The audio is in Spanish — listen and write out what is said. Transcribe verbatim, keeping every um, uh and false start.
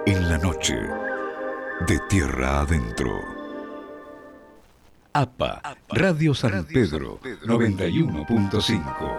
en la noche, de tierra adentro. A P A, Radio San Pedro, noventa y uno punto cinco.